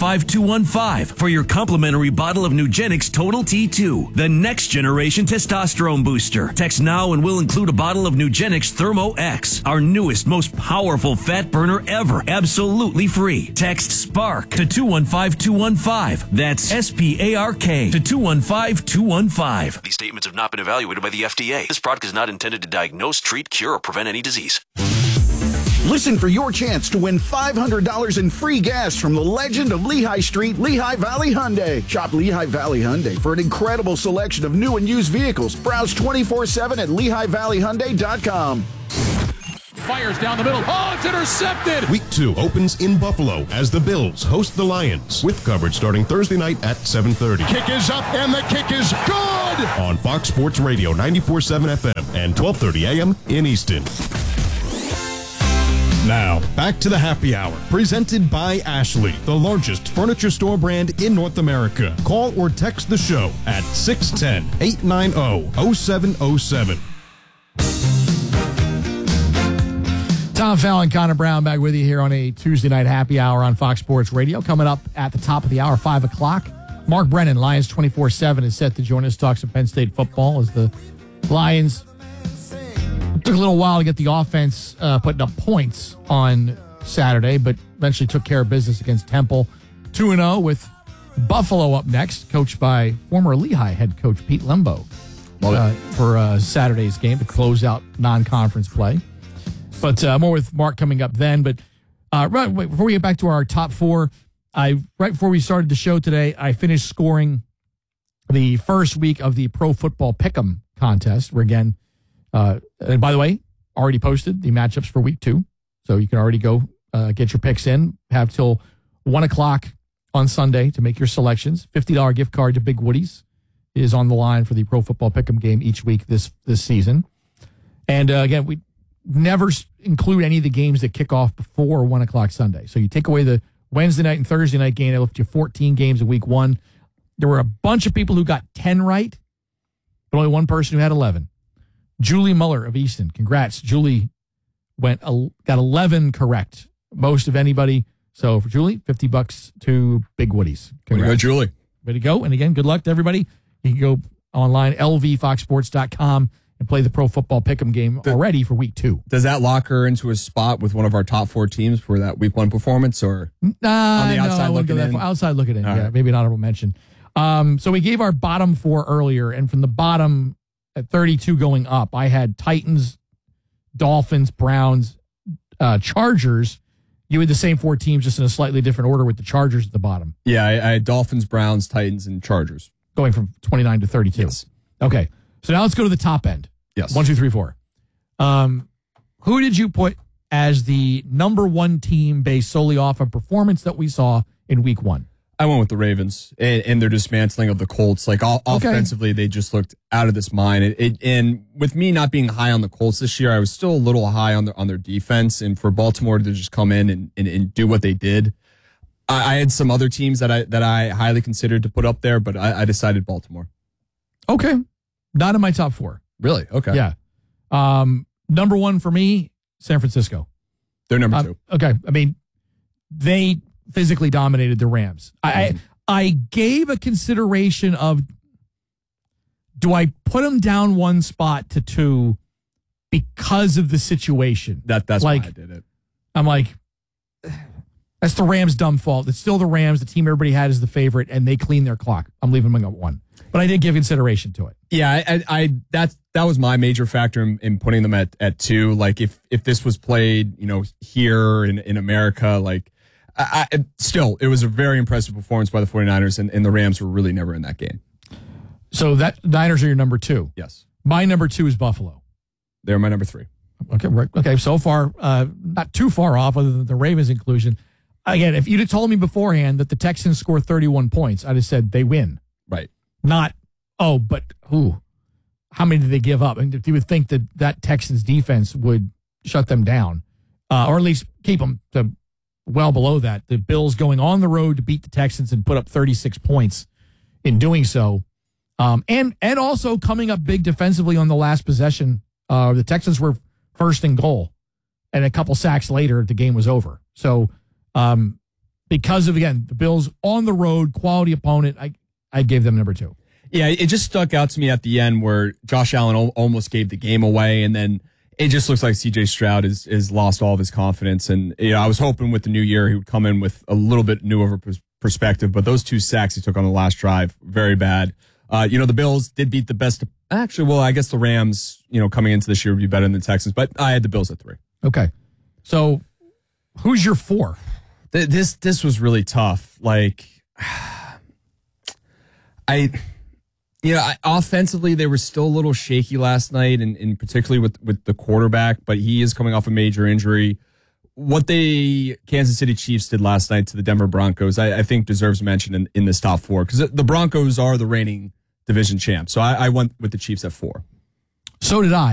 215215 for your complimentary bottle of Nugenix Total T2, the next generation testosterone booster. Text now and we'll include a bottle of Nugenix Thermo X, our newest, most powerful fat burner ever, absolutely free. Text SPARK to 215215. That's SPARK to 215215.
These statements have not been evaluated by the FDA. This product is not intended to diagnose, treat, cure, or prevent any disease.
Listen for your chance to win $500 in free gas from the legend of Lehigh Street, Lehigh Valley Hyundai. Shop Lehigh Valley Hyundai for an incredible selection of new and used vehicles. Browse 24/7 at LehighValleyHyundai.com.
Fires down the middle. Oh, it's intercepted.
Week 2 opens in Buffalo as the Bills host the Lions, with coverage starting Thursday night at 7:30.
Kick is up, and the kick is good.
On Fox Sports Radio 94.7 FM and 12:30 a.m. in Easton. Now, back to the happy hour, presented by Ashley, the largest furniture store brand in North America. Call or text the show at 610-890-0707.
Tom Fallon, Connor Brown back with you here on a Tuesday night happy hour on Fox Sports Radio. Coming up at the top of the hour, 5 o'clock, Mark Brennan, Lions 24/7, is set to join us, talk some Penn State football as the Lions took a little while to get the offense putting up points on Saturday, but eventually took care of business against Temple. 2-0 with Buffalo up next, coached by former Lehigh head coach Pete Lembo for Saturday's game to close out non-conference play. But more with Mark coming up then. But before we get back to our top four, right before we started the show today, I finished scoring the first week of the Pro Football Pick'em contest, where again, and by the way, already posted the matchups for week 2. So you can already go get your picks in. Have till 1 o'clock on Sunday to make your selections. $50 gift card to Big Woody's is on the line for the Pro Football Pick'em game each week this season. And again, we never include any of the games that kick off before 1 o'clock Sunday. So you take away the Wednesday night and Thursday night game, I left you 14 games in week 1. There were a bunch of people who got 10 right, but only one person who had 11. Julie Muller of Easton. Congrats. Julie got 11 correct. Most of anybody. So for Julie, $50 to Big Woody's.
Way to go, Julie.
Way to go. And again, good luck to everybody. You can go online, lvfoxsports.com, and play the Pro Football Pick'em game already for week 2.
Does that lock her into a spot with one of our top 4 teams for that week 1 performance, or on the outside looking in?
Outside looking in,
All
yeah.
right.
Maybe an honorable mention. So we gave our bottom 4 earlier, and from the bottom at 32 going up, I had Titans, Dolphins, Browns, Chargers. You had the same 4 teams, just in a slightly different order with the Chargers at the bottom.
Yeah, I had Dolphins, Browns, Titans, and Chargers.
Going from 29 to 32.
Yes.
Okay. So now let's go to the top end.
Yes.
1, 2, 3, 4. Who did you put as the number 1 team based solely off of performance that we saw in week 1?
I went with the Ravens and their dismantling of the Colts. Like offensively, they just looked out of this mind. And with me not being high on the Colts this year, I was still a little high on their defense. And for Baltimore to just come in and do what they did, I had some other teams that I highly considered to put up there, but I decided Baltimore.
Okay, not in my top 4.
Really? Okay.
Yeah. Number 1 for me, San Francisco.
They're number 2.
Okay. I mean, they physically dominated the Rams. I gave a consideration of, do I put them down 1 spot to 2 because of the situation?
That's why I did it.
I'm like, that's the Rams' dumb fault. It's still the Rams, the team everybody had as the favorite, and they cleaned their clock. I'm leaving them at 1. But I did give consideration to it.
Yeah, that was my major factor in putting them at 2. Like if this was played, here in America, like still, it was a very impressive performance by the 49ers, and the Rams were really never in that game.
So that Niners are your number 2.
Yes.
My number 2 is Buffalo.
They're my number 3.
Okay, right. Okay, so far, not too far off other than the Ravens inclusion. Again, if you'd have told me beforehand that the Texans score 31 points, I'd have said they win.
Right.
Not, how many did they give up? And you would think that Texans defense would shut them down, or at least keep them to well below that. The Bills going on the road to beat the Texans and put up 36 points in doing so. And also coming up big defensively on the last possession. The Texans were first and goal, and a couple sacks later, the game was over. So because of, again, the Bills on the road, quality opponent, I gave them number 2.
Yeah, it just stuck out to me at the end where Josh Allen almost gave the game away, and then it just looks like C.J. Stroud is lost all of his confidence. And I was hoping with the new year he would come in with a little bit new of a perspective, but those 2 sacks he took on the last drive, very bad. The Bills did beat the best. Actually, well, I guess the Rams, coming into this year would be better than the Texans, but I had the Bills at 3.
Okay. So who's your 4?
This was really tough. Like, offensively, they were still a little shaky last night, and particularly with the quarterback, but he is coming off a major injury. What the Kansas City Chiefs did last night to the Denver Broncos, I think deserves mention in this top 4, because the Broncos are the reigning division champs. So I went with the Chiefs at 4.
So did I.